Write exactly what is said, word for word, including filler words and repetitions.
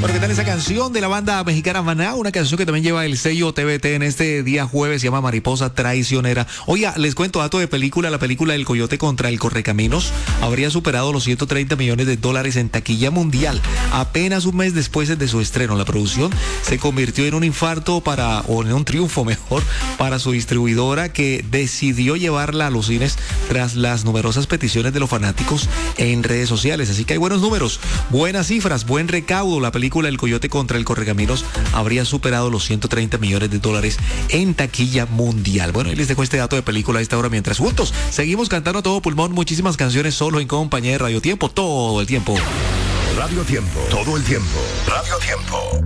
Bueno, ¿qué tal esa canción de la banda mexicana Maná? Una canción que también lleva el sello T V T en este día jueves, se llama Mariposa Traicionera. Oiga, les cuento dato de película, la película El Coyote contra el Correcaminos habría superado los ciento treinta millones de dólares en taquilla mundial. Apenas un mes después de su estreno, la producción se convirtió en un infarto para, o en un triunfo mejor, para su distribuidora, que decidió llevarla a los cines tras las numerosas peticiones de los fanáticos en redes sociales. Así que hay buenos números, buenas cifras, buen recaudo. La película El Coyote contra el Correcaminos habría superado los ciento treinta millones de dólares en taquilla mundial. Bueno, y les dejo este dato de película a esta hora mientras juntos seguimos cantando a todo pulmón muchísimas canciones solo en compañía de Radio Tiempo todo el tiempo. Radio Tiempo, todo el tiempo. Radio Tiempo.